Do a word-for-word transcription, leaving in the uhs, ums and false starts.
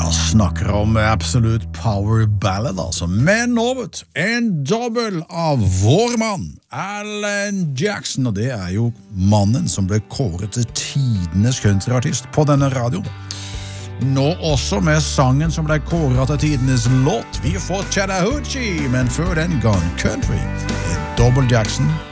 snakker om absolute power ballad, altså. Men nå, vet du, en dobbel av vår mann, Alan Jackson, og det er jo mannen som ble kåret til tidenes countryartist på denne radioen. Nå også med sangen som ble kåret til tidenes låt. Vi får Chattahoochee, men før den Gone Country. Double Jackson